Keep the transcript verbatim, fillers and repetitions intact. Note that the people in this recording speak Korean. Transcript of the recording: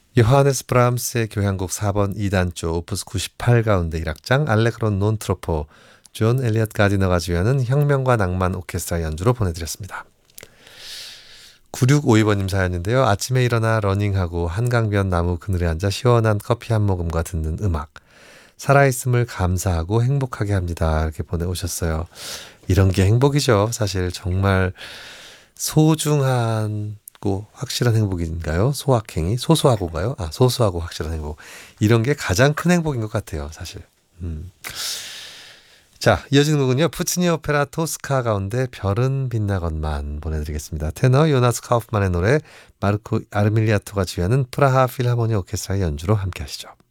요하네스 브람스의 교향곡 사 번 이 단조 오프스 구십팔 가운데 일 악장 알레그로 논 트로포 존 엘리엇 가디너가 주연은 혁명과 낭만 오케스트라 연주로 보내드렸습니다. 구육오이 번님 사연인데요. 아침에 일어나 러닝하고 한강변 나무 그늘에 앉아 시원한 커피 한 모금과 듣는 음악. 살아있음을 감사하고 행복하게 합니다. 이렇게 보내오셨어요. 이런 게 행복이죠. 사실 정말 소중하고 확실한 행복인가요? 소확행이? 소소하고인가요? 아, 소소하고 확실한 행복. 이런 게 가장 큰 행복인 것 같아요. 사실. 음. 자, 이어지는 곡은요. 푸치니 오페라 토스카 가운데 별은 빛나건만 보내드리겠습니다. 테너 요나스 카우프만의 노래 마르코 아르밀리아토가 주연은 프라하 필하모니 오케스트라의 연주로 함께 하시죠.